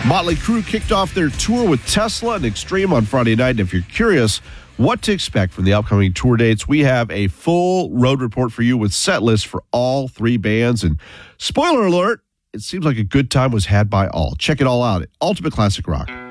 Motley Crue kicked off their tour with Tesla and Extreme on Friday night. And if you're curious what to expect from the upcoming tour dates, we have a full road report for you with set lists for all three bands. And spoiler alert, it seems like a good time was had by all. Check it all out at Ultimate Classic Rock.